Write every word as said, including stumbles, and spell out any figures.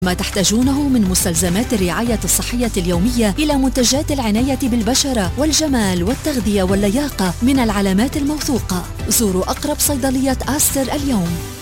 ما تحتاجونه من مستلزمات الرعاية الصحية اليومية إلى منتجات العناية بالبشرة والجمال والتغذية واللياقة من العلامات الموثوقة. زوروا أقرب صيدلية آستر اليوم.